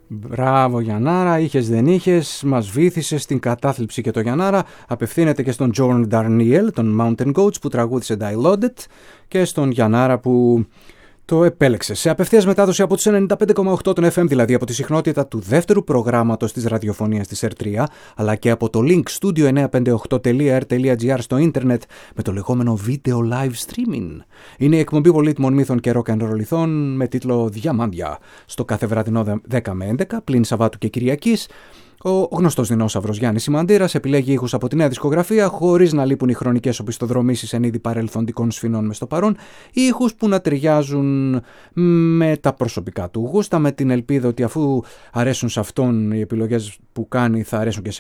Μπράβο Γιαννάρα, είχες δεν είχες, μας βήθησες στην κατάθλιψη και το Γιαννάρα. Απευθύνεται και στον Jordan Darnielle, τον Mountain Goats που τραγούδισε Dilaudid, και στον Γιαννάρα που το επέλεξε. Σε απευθείας μετάδοση από τους 95,8 των FM, δηλαδή από τη συχνότητα του δεύτερου προγράμματος της ραδιοφωνίας της R3, αλλά και από το link studio958.r.gr στο ίντερνετ με το λεγόμενο video live streaming. Είναι η εκπομπή πολύτιμων μύθων και rock and roll ηθών με τίτλο Διαμάντια. Στο κάθε βραδινό 10 με 11, πλην Σαββάτου και Κυριακής, ο γνωστός δεινόσαυρος Γιάννης Σιμαντήρας επιλέγει ήχους από τη νέα δισκογραφία χωρίς να λείπουν οι χρονικές οπισθοδρομήσεις εν είδη παρελθοντικών σφινών μες στο παρόν, ήχους που να ταιριάζουν με τα προσωπικά του γούστα, με την ελπίδα ότι αφού αρέσουν σε αυτόν οι επιλογές που κάνει θα αρέσουν και σε